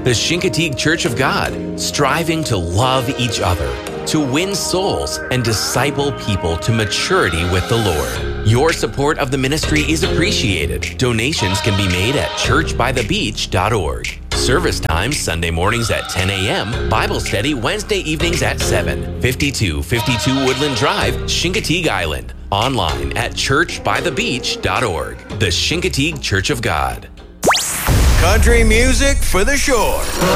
The Chincoteague Church of God, striving to love each other, to win souls, and disciple people to maturity with the Lord. Your support of the ministry is appreciated. Donations can be made at churchbythebeach.org. Service times Sunday mornings at 10 a.m., Bible study Wednesday evenings at 7, 5252 Woodland Drive, Chincoteague Island. Online at churchbythebeach.org. The Chincoteague Church of God. Country music for the shore.